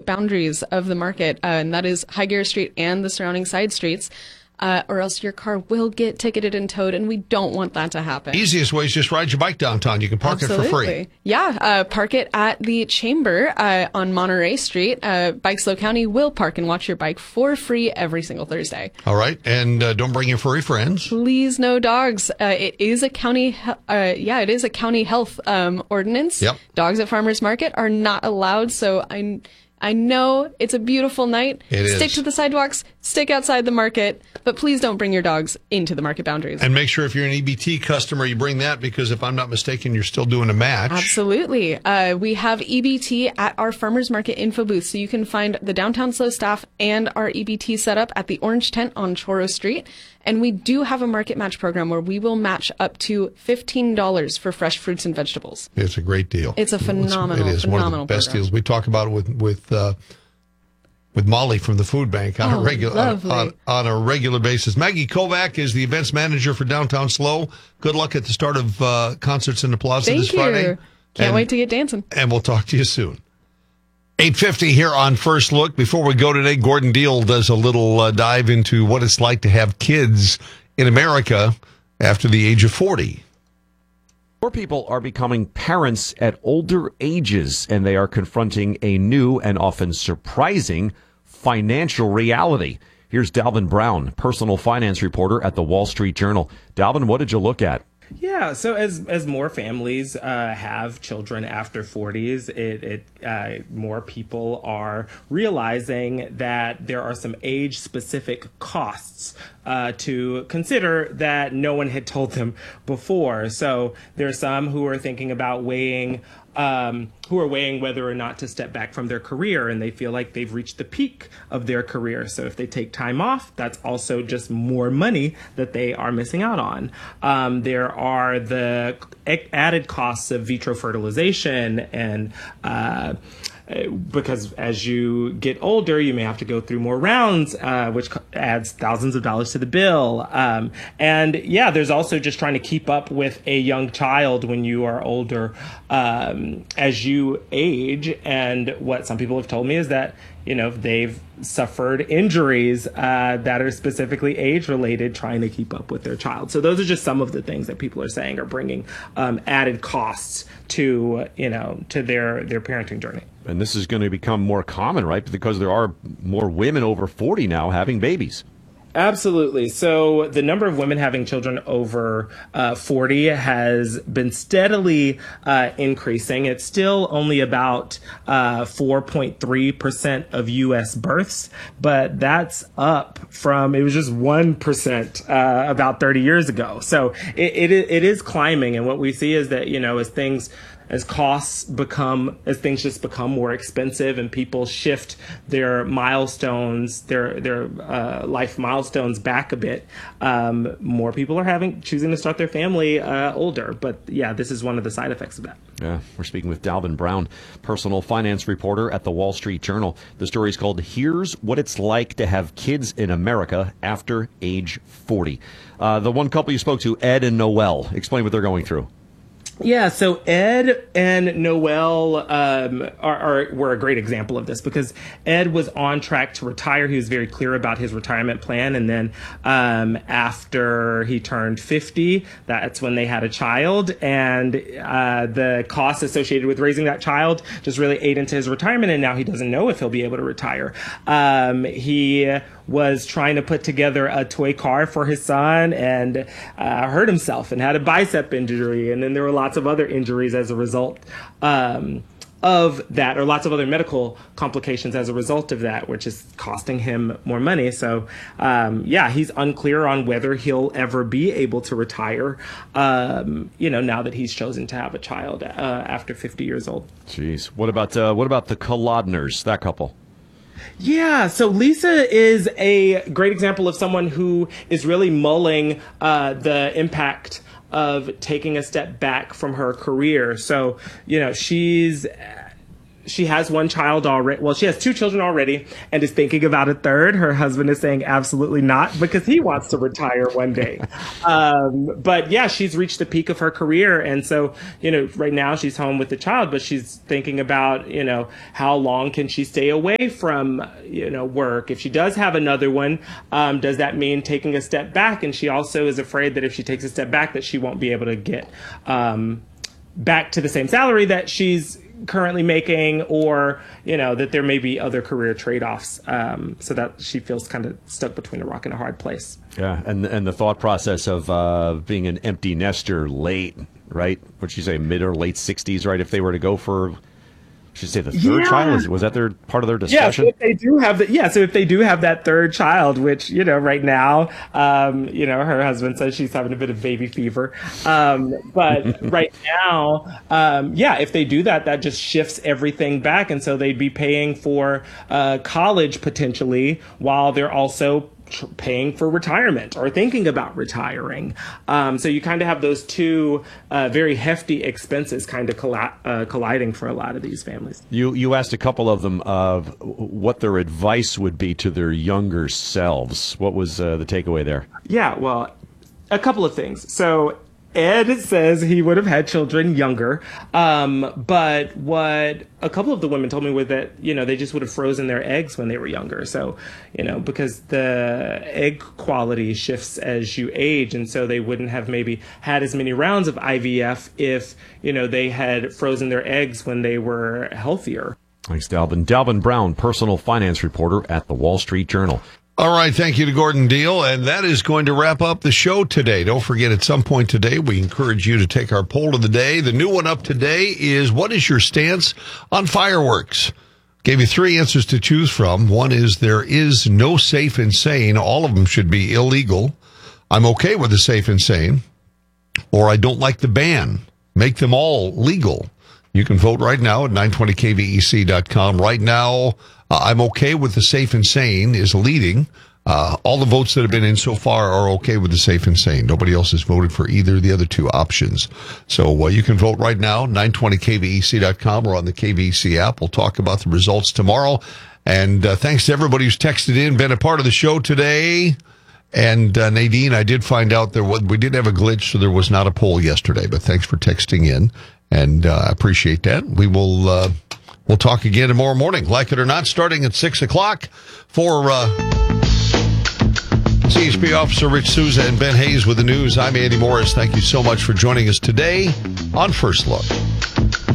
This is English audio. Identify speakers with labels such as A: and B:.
A: boundaries of the market, and that is Highgare Street and the surrounding side streets. Or else your car will get ticketed and towed, and we don't want that to happen.
B: Easiest way is just ride your bike downtown. You can park it for free.
A: Yeah, park it at the Chamber on Monterey Street. Bike Slow County will park and watch your bike for free every single Thursday.
B: All right, and don't bring your furry friends.
A: Please, no dogs. It is a county. It is a county health ordinance.
B: Yep.
A: Dogs at farmers market are not allowed. So I know it's a beautiful night. Stick to the sidewalks, stick outside the market, but please don't bring your dogs into the market boundaries.
B: And make sure if you're an EBT customer, you bring that, because if I'm not mistaken, you're still doing a match.
A: Absolutely. We have EBT at our farmers market info booth, so you can find the Downtown Slow staff and our EBT setup at the Orange Tent on Choro Street. And we do have a market match program where we will match up to $15 for fresh fruits and vegetables.
B: It's a great deal.
A: It's a phenomenal,
B: It is one of the best deals. We talk about it with Molly from the food bank on a regular basis. Maggie Kovac is the events manager for Downtown Slow. Good luck at the start of concerts in the Plaza this Friday.
A: Can't wait to get dancing.
B: And we'll talk to you soon. 8:50 here on First Look. Before we go today, Gordon Deal does a little dive into what it's like to have kids in America after the age of 40.
C: More people are becoming parents at older ages, and they are confronting a new and often surprising financial reality. Here's Dalvin Brown, personal finance reporter at the Wall Street Journal. Dalvin, what did you look at?
D: Yeah, so as more families have children after 40s, more people are realizing that there are some age-specific costs to consider that no one had told them before. So there are some who are thinking about weighing whether or not to step back from their career, and they feel like they've reached the peak of their career. So if they take time off, that's also just more money that they are missing out on. There are the added costs of vitro fertilization, and because as you get older, you may have to go through more rounds, which adds thousands of dollars to the bill. And yeah, there's also just trying to keep up with a young child when you are older as you age. And what some people have told me is that, they've suffered injuries that are specifically age-related trying to keep up with their child. So those are just some of the things that people are saying are bringing added costs to their parenting journey.
C: And this is going to become more common, right? Because there are more women over 40 now having babies.
D: Absolutely. So the number of women having children over 40 has been steadily increasing. It's still only about 4.3% of U.S. births, but that's up from, it was just 1% about 30 years ago. So it is climbing. And what we see is that, as things just become more expensive and people shift their milestones, their life milestones back a bit, more people are choosing to start their family older. But yeah, this is one of the side effects of that.
C: Yeah, we're speaking with Dalvin Brown, personal finance reporter at the Wall Street Journal. The story is called "Here's What It's Like to Have Kids in America After Age 40." The one couple you spoke to, Ed and Noelle, explain what they're going through.
D: Yeah, so Ed and Noelle were a great example of this, because Ed was on track to retire. He was very clear about his retirement plan. And then after he turned 50, that's when they had a child. And the costs associated with raising that child just really ate into his retirement. And now he doesn't know if he'll be able to retire. He was trying to put together a toy car for his son and hurt himself and had a bicep injury. And then there were lots of other injuries as a result of that, or lots of other medical complications as a result of that, which is costing him more money. So, he's unclear on whether he'll ever be able to retire, now that he's chosen to have a child after 50 years old.
C: Jeez. What about the Kolodners, that couple?
D: Yeah, so Lisa is a great example of someone who is really mulling the impact of taking a step back from her career. So, she's she has one child already. Well, she has 2 children already and is thinking about a third. Her husband is saying absolutely not because he wants to retire one day. But yeah, she's reached the peak of her career. And so, right now she's home with the child, but she's thinking about, how long can she stay away from, work? If she does have another one, does that mean taking a step back? And she also is afraid that if she takes a step back, that she won't be able to get back to the same salary that she's currently making, or that there may be other career trade-offs, so that she feels kind of stuck between a rock and a hard place.
C: Yeah, and the thought process of being an empty nester late, right? What'd you say, mid or late 60s, right? If they were to go for, should say the third child, was that their part of their discussion?
D: Yeah, so if they do have so if they do have that third child, which right now, her husband says she's having a bit of baby fever, but right now, if they do that, that just shifts everything back, and so they'd be paying for college potentially while they're also paying for retirement or thinking about retiring. So you kind of have those two very hefty expenses kind of colliding for a lot of these families.
C: You asked a couple of them of what their advice would be to their younger selves. What was the takeaway there? Yeah,
D: well, a couple of things. So Ed says he would have had children younger, but what a couple of the women told me was that, they just would have frozen their eggs when they were younger. So, because the egg quality shifts as you age, and so they wouldn't have maybe had as many rounds of IVF if, they had frozen their eggs when they were healthier.
C: Thanks, Dalvin. Dalvin Brown, personal finance reporter at the Wall Street Journal.
B: All right, thank you to Gordon Deal, and that is going to wrap up the show today. Don't forget, at some point today, we encourage you to take our poll of the day. The new one up today is, what is your stance on fireworks? Gave you 3 answers to choose from. One is, there is no safe and sane. All of them should be illegal. I'm okay with the safe and sane. Or I don't like the ban. Make them all legal. You can vote right now at 920kvec.com. Right now, I'm okay with the safe and sane is leading. All the votes that have been in so far are okay with the safe and sane. Nobody else has voted for either of the other 2 options. So you can vote right now, 920kvec.com or on the KVEC app. We'll talk about the results tomorrow. And thanks to everybody who's texted in, been a part of the show today. And Nadine, I did find out we did have a glitch, so there was not a poll yesterday. But thanks for texting in, and I appreciate that. We will we'll talk again tomorrow morning, like it or not, starting at 6 o'clock for CHP Officer Rich Souza and Ben Hayes with the news. I'm Andy Morris. Thank you so much for joining us today on First Look.